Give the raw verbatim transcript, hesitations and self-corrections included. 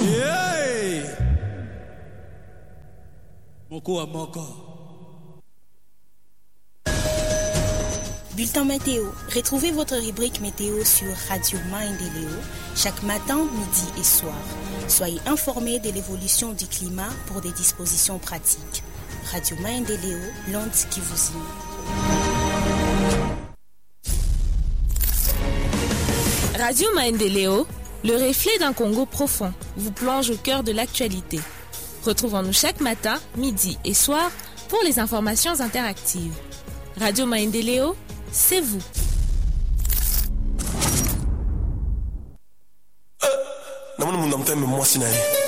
Hey! Moko à moko. Bulletin météo. Retrouvez votre rubrique météo sur Radio Maendeleo chaque matin, midi et soir. Soyez informés de l'évolution du climat pour des dispositions pratiques. Radio Maendeleo, l'onde qui vous unit. Radio Maendeleo, le reflet d'un Congo profond, vous plonge au cœur de l'actualité. Retrouvons-nous chaque matin, midi et soir pour les informations interactives. Radio Maendeleo, c'est vous. Euh,